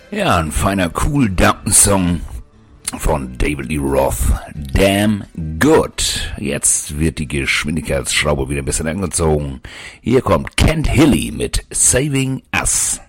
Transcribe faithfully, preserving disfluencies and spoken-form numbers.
Ja, ein feiner Cool-Down-Song von David Lee Roth. Damn good. Jetzt wird die Geschwindigkeitsschraube wieder ein bisschen angezogen. Hier kommt Kent Hilli mit Saving Us.